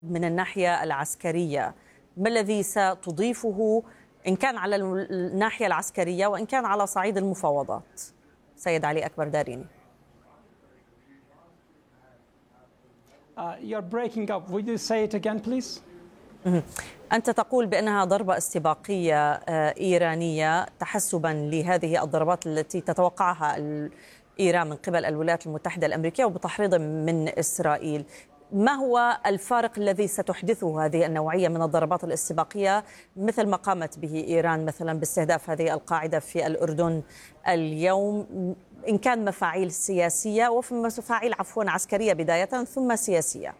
من الناحية العسكرية، ما الذي ستضيفه إن كان على الناحية العسكرية وإن كان على صعيد المفاوضات؟ سيد علي أكبر داريني. You're breaking up. Would you say it again, please? أنت تقول بأنها ضربة استباقية إيرانية تحسبا لهذه الضربات التي تتوقعها إيران من قبل الولايات المتحدة الأمريكية وبتحريض من إسرائيل. ما هو الفارق الذي ستحدثه هذه النوعية من الضربات الاستباقية مثل ما قامت به إيران مثلا باستهداف هذه القاعدة في الأردن اليوم، إن كان مفاعيل سياسية ومفاعيل عسكرية بداية ثم سياسية؟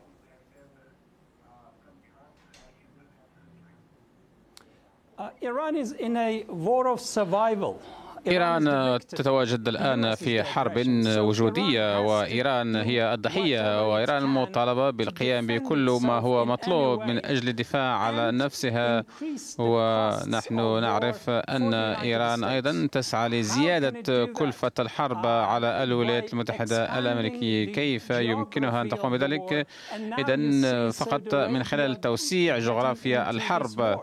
Iran is in a war of survival. إيران تتواجد الآن في حرب وجودية، وإيران هي الضحية، وإيران مطالبة بالقيام بكل ما هو مطلوب من أجل الدفاع على نفسها. ونحن نعرف أن إيران أيضا تسعى لزيادة كلفة الحرب على الولايات المتحدة الأمريكية. كيف يمكنها أن تقوم بذلك؟ إذن فقط من خلال توسيع جغرافيا الحرب.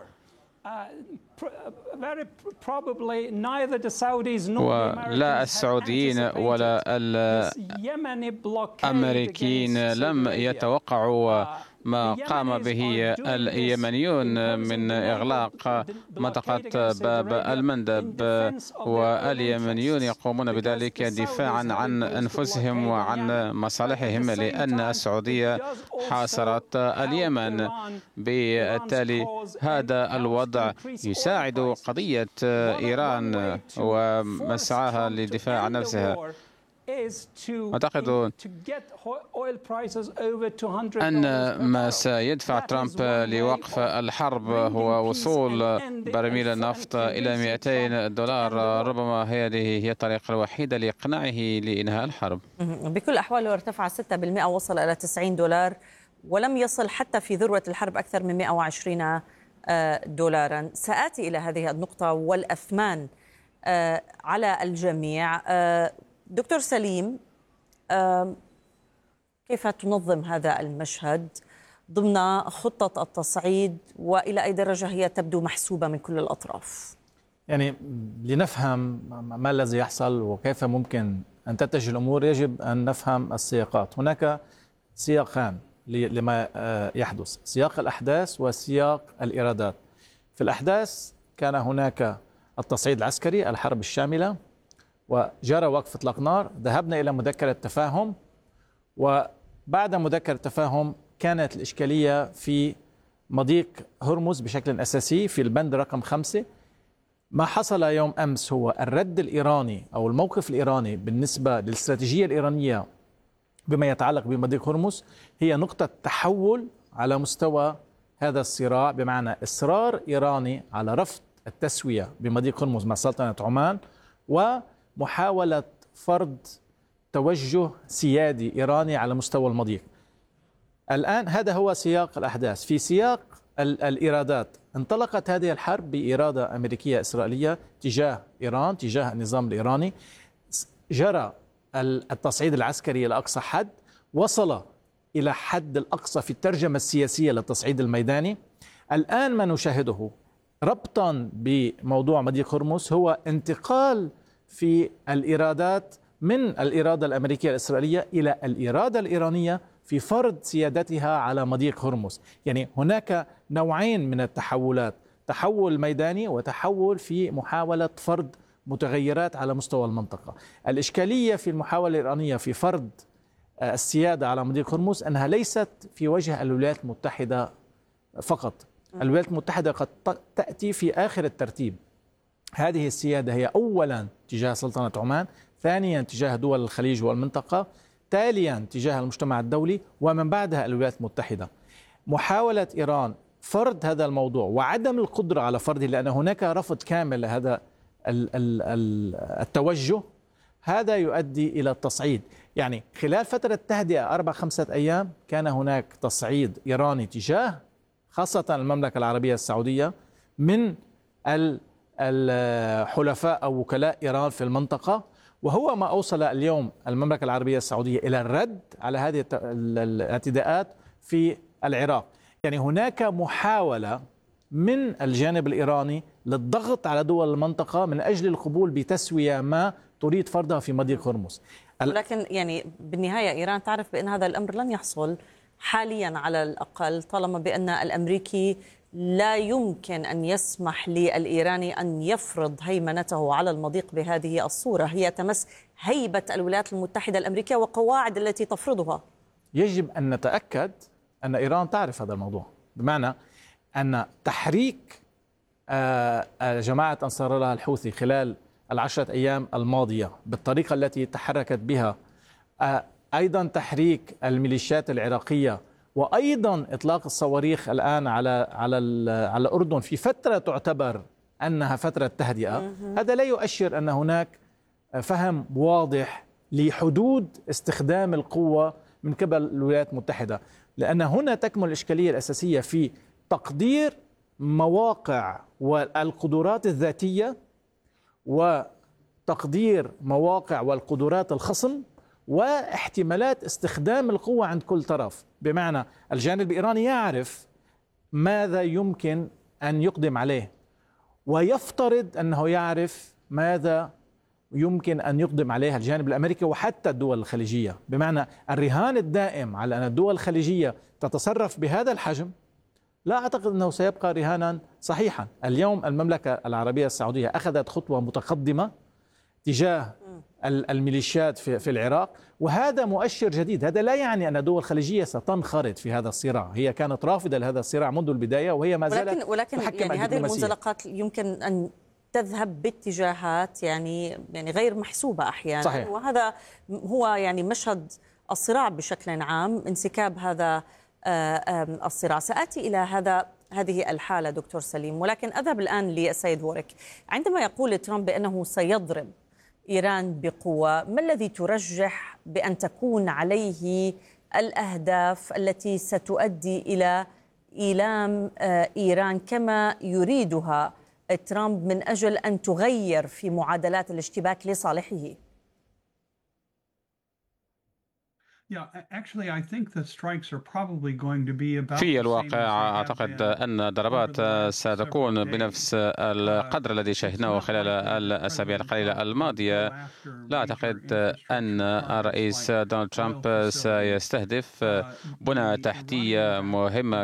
ولا السعوديين ولا الأمريكيين لم يتوقعوا ما قام به اليمنيون من إغلاق منطقة باب المندب، واليمنيون يقومون بذلك دفاعا عن أنفسهم وعن مصالحهم، لأن السعودية حاصرت اليمن. بالتالي هذا الوضع يساعد قضية إيران ومسعاها للدفاع عن نفسها. أعتقد أن ما سيدفع ترامب لوقف الحرب هو وصول برميل النفط إلى $200. ربما هذه هي الطريقة الوحيدة لإقناعه لإنهاء الحرب. بكل الأحوال هو ارتفع 6%، وصل إلى $90، ولم يصل حتى في ذروة الحرب أكثر من $120. سآتي إلى هذه النقطة والأثمان على الجميع. دكتور سليم، كيف تنظم هذا المشهد ضمن خطة التصعيد، وإلى أي درجة هي تبدو محسوبة من كل الأطراف؟ يعني لنفهم ما الذي يحصل وكيف ممكن أن تتجه الأمور يجب أن نفهم السياقات. هناك سياقان لما يحدث: سياق الأحداث وسياق الإيرادات. في الأحداث كان هناك التصعيد العسكري، الحرب الشاملة، وجرى وقف إطلاق نار. ذهبنا إلى مذكرة تفاهم، وبعد مذكرة تفاهم كانت الإشكالية في مضيق هرمز بشكل أساسي في البند رقم 5. ما حصل يوم أمس هو الرد الإيراني أو الموقف الإيراني بالنسبة للاستراتيجية الإيرانية بما يتعلق بمضيق هرمز هي نقطة تحول على مستوى هذا الصراع، بمعنى إصرار إيراني على رفض التسوية بمضيق هرمز مع سلطنة عمان، ومحاولة فرض توجه سيادي إيراني على مستوى المضيق. الآن هذا هو سياق الأحداث. في سياق الإيرادات، انطلقت هذه الحرب بإرادة أمريكية إسرائيلية تجاه إيران، تجاه النظام الإيراني. جرى التصعيد العسكري إلى أقصى حد، وصل إلى حد الأقصى في الترجمة السياسية للتصعيد الميداني. الآن ما نشاهده ربطا بموضوع مضيق هرمز هو انتقال في الإيرادات من الإرادة الأمريكية الإسرائيلية إلى الإرادة الإيرانية في فرض سيادتها على مضيق هرمز. يعني هناك نوعين من التحولات: تحول ميداني وتحول في محاولة فرض متغيرات على مستوى المنطقة. الإشكالية في المحاولة الإيرانية في فرض السيادة على مضيق هرمز أنها ليست في وجه الولايات المتحدة فقط. الولايات المتحدة قد تأتي في آخر الترتيب. هذه السيادة هي أولا تجاه سلطنة عمان، ثانيا تجاه دول الخليج والمنطقة، تاليا تجاه المجتمع الدولي، ومن بعدها الولايات المتحدة. محاولة إيران فرض هذا الموضوع وعدم القدرة على فرضه، لأن هناك رفض كامل لهذا التوجه، هذا يؤدي إلى التصعيد. يعني خلال فترة تهدئة 4-5 أيام كان هناك تصعيد إيراني تجاه خاصة المملكة العربية السعودية من الحلفاء أو وكلاء إيران في المنطقة، وهو ما أوصل اليوم المملكة العربية السعودية إلى الرد على هذه الاعتداءات في العراق. يعني هناك محاولة من الجانب الإيراني للضغط على دول المنطقة من أجل القبول بتسوية ما تريد فرضها في مضيق هرمز. ولكن يعني بالنهاية إيران تعرف بأن هذا الأمر لن يحصل حاليا على الأقل، طالما بأن الأمريكي لا يمكن أن يسمح للإيراني أن يفرض هيمنته على المضيق بهذه الصورة. هي تمس هيبة الولايات المتحدة الأمريكية وقواعد التي تفرضها. يجب أن نتأكد أن إيران تعرف هذا الموضوع، بمعنى أن تحريك جماعة أنصار الله الحوثي خلال العشرة أيام الماضية بالطريقة التي تحركت بها، أيضا تحريك الميليشيات العراقية، وأيضا إطلاق الصواريخ الآن على الأردن في فترة تعتبر أنها فترة تهدئة، هذا لا يؤشر أن هناك فهم واضح لحدود استخدام القوة من قبل الولايات المتحدة. لأن هنا تكمن الإشكالية الأساسية في تقدير مواقع والقدرات الذاتية وتقدير مواقع والقدرات الخصم واحتمالات استخدام القوة عند كل طرف. بمعنى الجانب الإيراني يعرف ماذا يمكن أن يقدم عليه، ويفترض أنه يعرف ماذا يمكن أن يقدم عليها الجانب الأمريكي وحتى الدول الخليجية. بمعنى الرهان الدائم على أن الدول الخليجية تتصرف بهذا الحجم لا أعتقد أنه سيبقى رهانا صحيحا. اليوم المملكة العربية السعودية أخذت خطوة متقدمة تجاه الميليشيات في العراق، وهذا مؤشر جديد. هذا لا يعني أن الدول الخليجية ستنخرط في هذا الصراع، هي كانت رافضة لهذا الصراع منذ البداية وهي ما زالت ولكن يعني هذه المنزلقات يمكن أن تذهب باتجاهات يعني غير محسوبة أحيانا. صحيح. وهذا هو يعني مشهد الصراع بشكل عام، انسكاب هذا الصراع. سآتي إلى هذه الحالة دكتور سليم، ولكن أذهب الآن للسيد ووريك. عندما يقول ترامب بأنه سيضرب إيران بقوة، ما الذي ترجح بأن تكون عليه الأهداف التي ستؤدي إلى إيلام إيران كما يريدها ترامب من أجل أن تغير في معادلات الاشتباك لصالحه؟ في الواقع أعتقد أن الضربات ستكون بنفس القدر الذي شاهدناه خلال الأسابيع القليلة الماضية. لا أعتقد أن الرئيس دونالد ترامب سيستهدف بنى تحتية مهمة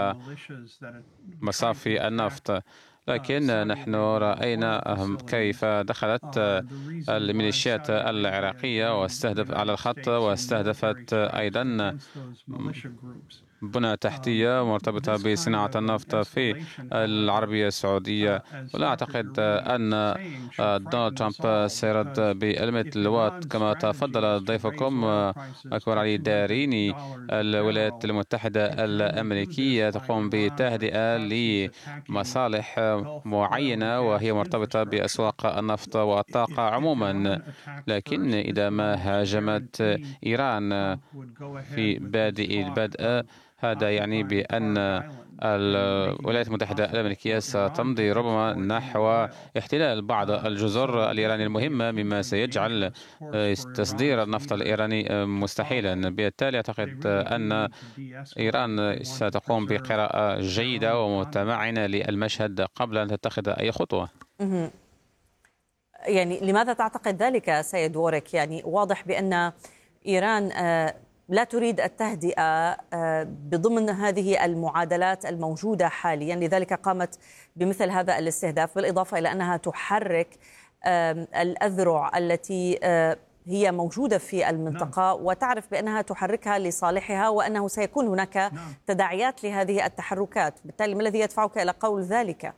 كمصافي النفط، لكن نحن رأينا كيف دخلت الميليشيات العراقية واستهدف على الخط، واستهدفت أيضا بنى تحتية مرتبطة بصناعة النفط في العربية السعودية. ولا أعتقد أن دونالد ترامب سيرد بالمثل الوات كما تفضل ضيفكم أكبر علي داريني. الولايات المتحدة الأمريكية تقوم بتهدئة لمصالح معينة وهي مرتبطة بأسواق النفط والطاقة عموما، لكن إذا ما هاجمت إيران في بادئ البدء هذا يعني بأن الولايات المتحدة الأمريكية ستمضي ربما نحو احتلال بعض الجزر الإيرانية المهمة، مما سيجعل تصدير النفط الإيراني مستحيلا. بالتالي أعتقد أن إيران ستقوم بقراءة جيدة ومتمعنة للمشهد قبل أن تتخذ أي خطوة. يعني لماذا تعتقد ذلك سيد ووريك؟ يعني واضح بأن إيران لا تريد التهدئة بضمن هذه المعادلات الموجودة حاليا، لذلك قامت بمثل هذا الاستهداف، بالإضافة إلى أنها تحرك الأذرع التي هي موجودة في المنطقة وتعرف بأنها تحركها لصالحها وأنه سيكون هناك تداعيات لهذه التحركات. بالتالي ما الذي يدفعك إلى قول ذلك؟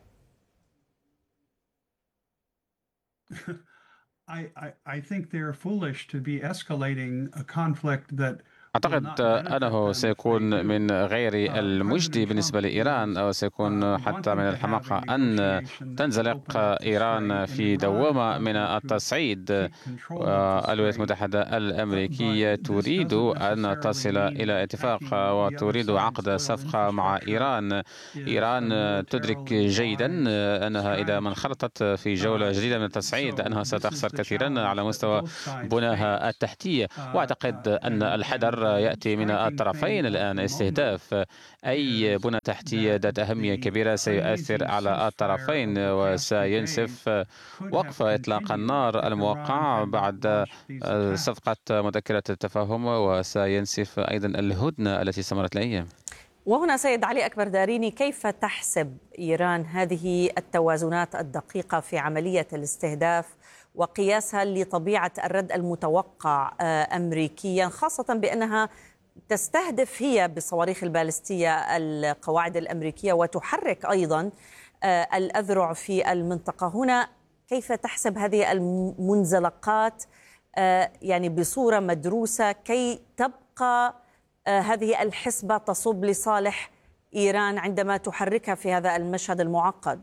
I think they're foolish to be escalating a conflict that أعتقد أنه سيكون من غير المجدي بالنسبة لإيران، أو سيكون حتى من الحماقة أن تنزلق إيران في دوامة من التصعيد. الولايات المتحدة الأمريكية تريد أن تصل إلى اتفاق وتريد عقد صفقة مع إيران. إيران تدرك جيدا أنها إذا ما انخرطت في جولة جديدة من التصعيد أنها ستخسر كثيرا على مستوى بناها التحتية. وأعتقد أن الحذر الحوار يأتي من الطرفين الآن. استهداف أي بنى تحتية ذات أهمية كبيرة سيؤثر على الطرفين وسينسف وقف إطلاق النار الموقع بعد صفقة مذكرة التفاهم، وسينسف أيضا الهدنة التي استمرت لأيام. وهنا سيد علي أكبر داريني، كيف تحسب إيران هذه التوازنات الدقيقة في عملية الاستهداف وقياسها لطبيعة الرد المتوقع أمريكيا، خاصة بأنها تستهدف هي بالصواريخ البالستية القواعد الأمريكية وتحرك أيضا الأذرع في المنطقة؟ هنا كيف تحسب هذه المنزلقات يعني بصورة مدروسة كي تبقى هذه الحسبة تصب لصالح إيران عندما تحركها في هذا المشهد المعقد؟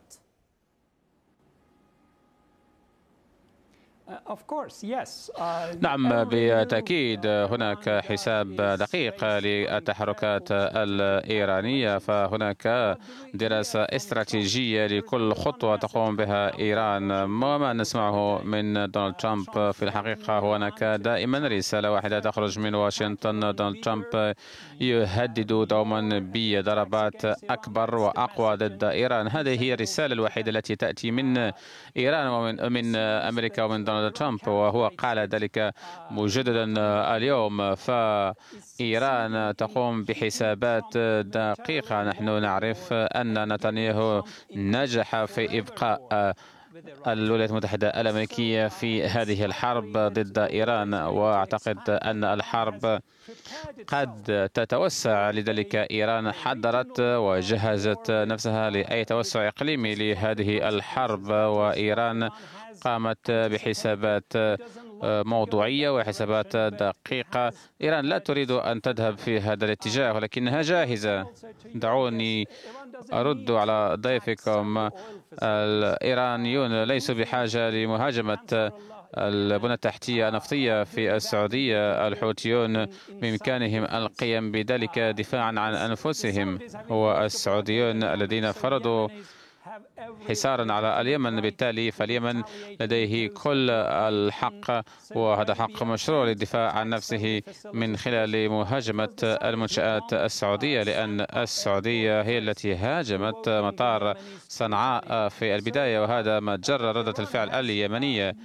نعم بالتأكيد هناك حساب دقيق للتحركات الإيرانية، فهناك دراسة استراتيجية لكل خطوة تقوم بها إيران. وما نسمعه من دونالد ترامب في الحقيقة هناك دائما رسالة واحدة تخرج من واشنطن. دونالد ترامب يهدد دوما بضربات أكبر وأقوى ضد إيران. هذه هي الرسالة الوحيدة التي تأتي من إيران ومن أمريكا ومن دونالد ترامب، وهو قال ذلك مجددا اليوم. فإيران تقوم بحسابات دقيقة. نحن نعرف أن نتنياهو نجح في إبقاء الولايات المتحدة الأمريكية في هذه الحرب ضد إيران، وأعتقد أن الحرب قد تتوسع. لذلك إيران حضرت وجهزت نفسها لأي توسع إقليمي لهذه الحرب، وإيران قامت بحسابات موضوعية وحسابات دقيقة. إيران لا تريد أن تذهب في هذا الاتجاه ولكنها جاهزة. دعوني أرد على ضيفكم. الإيرانيون ليسوا بحاجة لمهاجمة البنى التحتية النفطية في السعودية. الحوثيون بإمكانهم القيام بذلك دفاعا عن أنفسهم. هو السعوديون الذين فرضوا حصارا على اليمن، بالتالي فاليمن لديه كل الحق، وهذا حق مشروع للدفاع عن نفسه من خلال مهاجمة المنشآت السعودية، لأن السعودية هي التي هاجمت مطار صنعاء في البداية، وهذا ما جرى ردة الفعل اليمنية.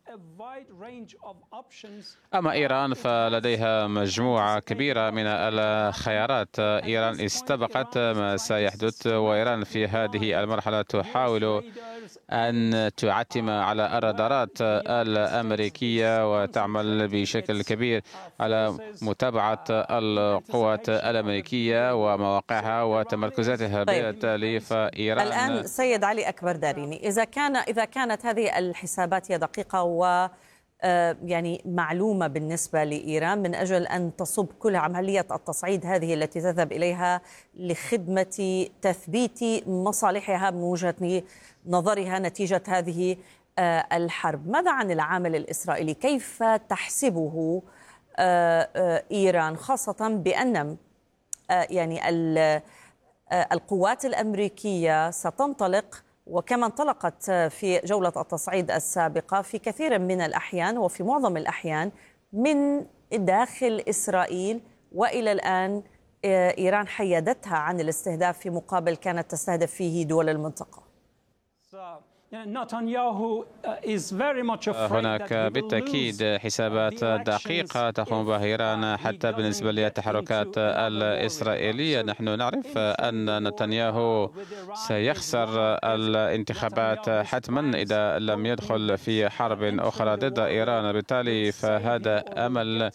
أما إيران فلديها مجموعة كبيرة من الخيارات. إيران استبقت ما سيحدث، وإيران في هذه المرحلة تحاول أن تعتم على الرادارات الأمريكية وتعمل بشكل كبير على متابعة القوات الأمريكية ومواقعها وتمركزاتها. بالتالي فإيران الآن سيد علي أكبر داريني، إذا كانت هذه الحسابات هي دقيقة و يعني معلومة بالنسبة لإيران من أجل أن تصب كل عملية التصعيد هذه التي تذهب إليها لخدمة تثبيت مصالحها من وجهة نظرها نتيجة هذه الحرب، ماذا عن العامل الإسرائيلي؟ كيف تحسبه إيران، خاصة بأن يعني القوات الأمريكية ستنطلق وكما انطلقت في جولة التصعيد السابقة في كثير من الأحيان وفي معظم الأحيان من داخل إسرائيل، وإلى الآن إيران حيدتها عن الاستهداف في مقابل كانت تستهدف فيه دول المنطقة. هناك بالتأكيد حسابات دقيقة تقوم بها إيران حتى بالنسبة للتحركات الإسرائيلية. نحن نعرف أن نتنياهو سيخسر الانتخابات حتما إذا لم يدخل في حرب أخرى ضد إيران. بالتالي فهذا أمل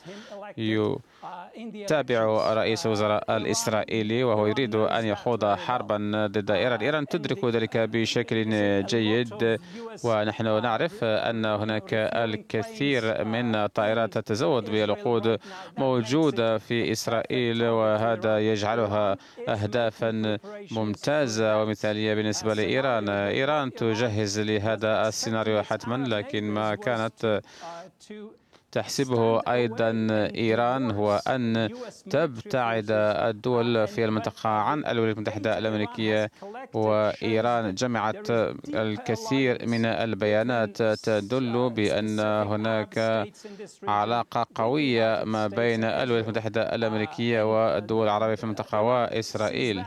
يتابع رئيس الوزراء الإسرائيلي، وهو يريد أن يخوض حربا ضد إيران. إيران تدرك ذلك بشكل جيد، ونحن نعرف أن هناك الكثير من طائرات التزود بالوقود موجودة في إسرائيل، وهذا يجعلها أهدافا ممتازة ومثالية بالنسبة لإيران. إيران تجهز لهذا السيناريو حتما، لكن ما كانت تحسبه أيضا إيران هو أن تبتعد الدول في المنطقة عن الولايات المتحدة الأمريكية. وإيران جمعت الكثير من البيانات تدل بأن هناك علاقة قوية ما بين الولايات المتحدة الأمريكية والدول العربية في المنطقة وإسرائيل.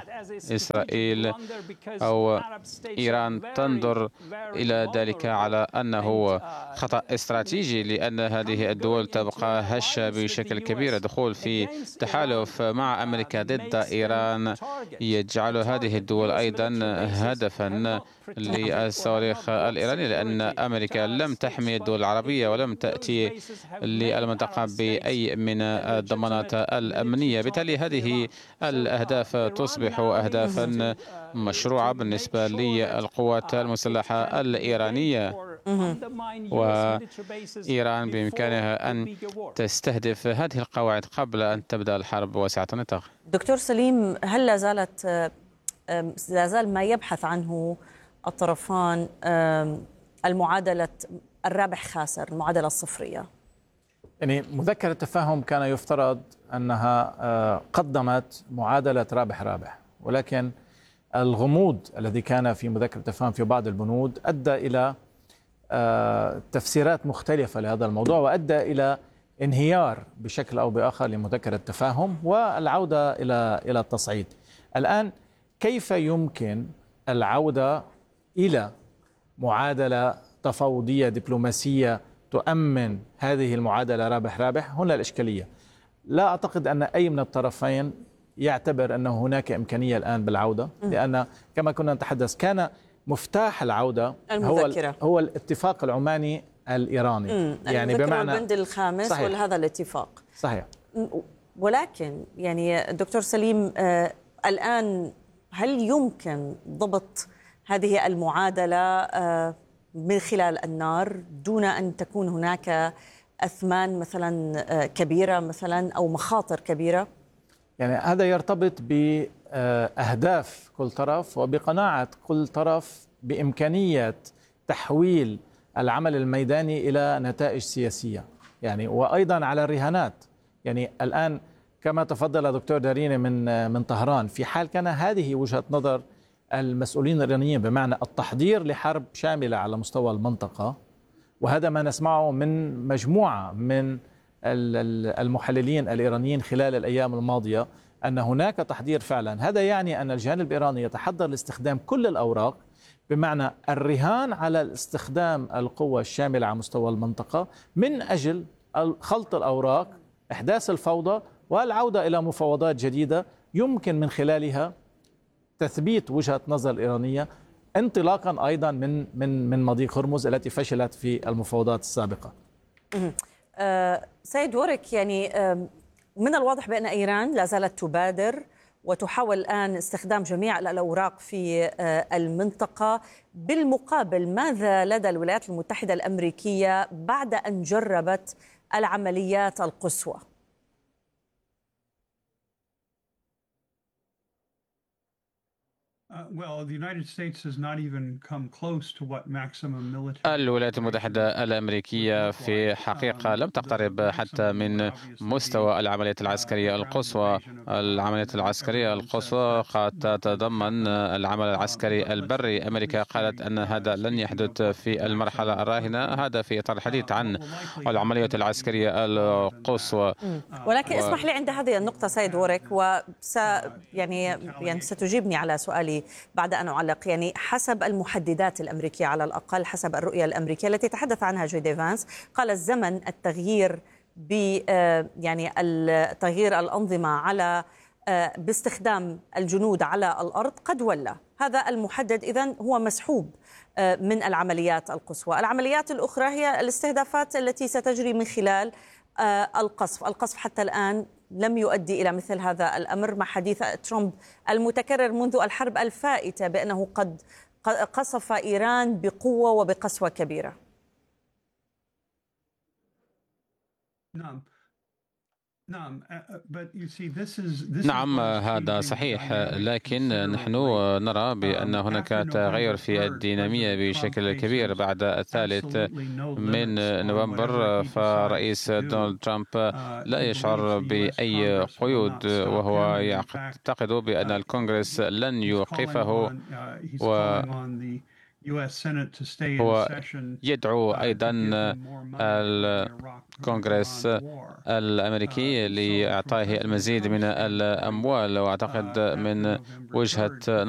أو إيران تنظر إلى ذلك على أنه خطأ استراتيجي، لأن هذه الدول تبقى هشة بشكل كبير. الدخول في تحالف مع أمريكا ضد إيران يجعل هذه الدول أيضا هدفا للصواريخ الإيرانية، لأن أمريكا لم تحمي الدول العربية ولم تأتي للمنطقة بأي من الضمانات الأمنية. بالتالي هذه الأهداف تصبح أهدافا مشروعة بالنسبة للقوات المسلحة الإيرانية، وإيران بإمكانها أن تستهدف هذه القواعد قبل أن تبدأ الحرب واسعة النطاق. دكتور سليم، هل لا زال ما يبحث عنه الطرفان المعادلة الرابح خاسر، المعادلة الصفرية؟ يعني مذكرة التفاهم كان يفترض أنها قدمت معادلة رابح رابح، ولكن الغموض الذي كان في مذكرة التفاهم في بعض البنود أدى إلى تفسيرات مختلفة لهذا الموضوع، وأدى إلى انهيار بشكل أو بآخر لمذكرة التفاهم والعودة إلى التصعيد. الآن كيف يمكن العودة إلى معادلة تفاوضية دبلوماسية تؤمن هذه المعادلة رابح رابح؟ هنا الإشكالية. لا أعتقد أن أي من الطرفين يعتبر أن هناك إمكانية الآن بالعودة، لأن كما كنا نتحدث كان مفتاح العودة هو الاتفاق العماني الإيراني، يعني بمعنى البند الخامس صحيح. ولهذا الاتفاق صحيح. ولكن يعني دكتور سليم، الآن هل يمكن ضبط هذه المعادلة من خلال النار دون أن تكون هناك أثمان مثلا كبيرة مثلا أو مخاطر كبيرة؟ يعني هذا يرتبط بأهداف كل طرف وبقناعة كل طرف بإمكانية تحويل العمل الميداني إلى نتائج سياسية، يعني وأيضا على الرهانات. يعني الآن كما تفضل دكتور داريني من طهران، في حال كان هذه وجهة نظر المسؤولين الإيرانيين بمعنى التحضير لحرب شاملة على مستوى المنطقة، وهذا ما نسمعه من مجموعة من المحللين الإيرانيين خلال الأيام الماضية، أن هناك تحضير فعلا. هذا يعني أن الجانب الإيراني يتحضر لاستخدام كل الأوراق، بمعنى الرهان على استخدام القوة الشاملة على مستوى المنطقة من أجل خلط الأوراق، إحداث الفوضى والعودة إلى مفاوضات جديدة يمكن من خلالها تثبيت وجهة نظر الإيرانية، انطلاقا أيضا من مضيق هرمز التي فشلت في المفاوضات السابقة. سيد وورك، يعني من الواضح بأن إيران لا زالت تبادر وتحاول الآن استخدام جميع الأوراق في المنطقة. بالمقابل، ماذا لدى الولايات المتحدة الأمريكية بعد أن جربت العمليات القصوى؟ الولايات المتحدة الأمريكية في حقيقة لم تقترب حتى من مستوى العمليات العسكرية القصوى. العمليات العسكرية القصوى قد تتضمن العمل العسكري البري. أمريكا قالت أن هذا لن يحدث في المرحلة الراهنة، هذا في إطار الحديث عن العمليات العسكرية القصوى. ولكن اسمح لي عند هذه النقطة سيد وورك، يعني ستجيبني على سؤالي بعد أن أعلق. يعني حسب المحددات الأمريكية، على الأقل حسب الرؤية الأمريكية التي تحدث عنها جي دي فانس، قال الزمن التغيير يعني تغيير الأنظمة على باستخدام الجنود على الأرض قد ولى. هذا المحدد إذن هو مسحوب من العمليات القصوى. العمليات الأخرى هي الاستهدافات التي ستجري من خلال القصف حتى الآن لم يؤدي إلى مثل هذا الأمر، مع حديث ترامب المتكرر منذ الحرب الفائتة بأنه قد قصف إيران بقوة وبقسوة كبيرة. نعم. نعم، هذا صحيح، لكن نحن نرى بأن هناك تغير في الدينامية بشكل كبير بعد 3 نوفمبر. فرئيس دونالد ترامب لا يشعر بأي قيود، وهو يعتقد بأن الكونغرس لن يوقفه، هو يدعو أيضا الكونغرس الأمريكي لإعطائه المزيد من الأموال. وأعتقد من وجهة